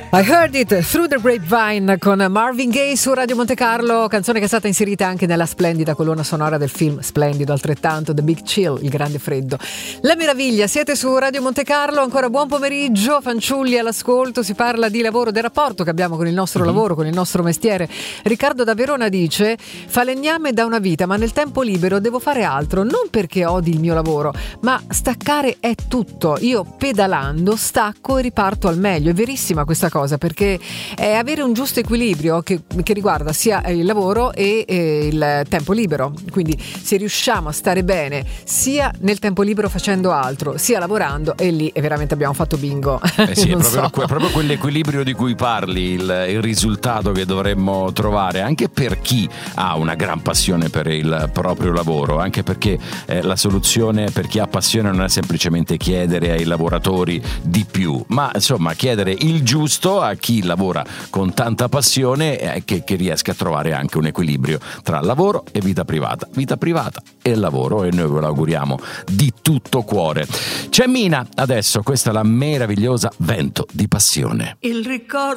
I Heard It Through the Grapevine con Marvin Gaye su Radio Monte Carlo, canzone che è stata inserita anche nella splendida colonna sonora del film splendido altrettanto The Big Chill, il grande freddo. La meraviglia, siete su Radio Monte Carlo, ancora buon pomeriggio, fanciulli all'ascolto, si parla di lavoro, del rapporto che abbiamo con il nostro lavoro, con il nostro mestiere. Riccardo da Verona dice: falegname da una vita, ma nel tempo libero devo fare altro, non perché odi il mio lavoro, ma staccare è tutto. Io pedalando stacco e riparto al meglio. È verissima questa cosa, perché è avere un giusto equilibrio che riguarda sia il lavoro e il tempo libero. Quindi se riusciamo a stare bene sia nel tempo libero facendo altro, sia lavorando, e lì veramente abbiamo fatto bingo. Sì, è proprio quell'equilibrio di cui parli, il risultato che dovremmo trovare, anche per chi ha una gran passione per il proprio lavoro, anche perché la soluzione per chi ha passione non è semplicemente chiedere ai lavoratori di più, ma insomma chiedere il giusto a chi lavora con tanta passione, che riesca a trovare anche un equilibrio tra lavoro e vita privata e lavoro, e noi ve lo auguriamo di tutto cuore. C'è Mina adesso, questa è la meravigliosa Vento di Passione. Il ricordo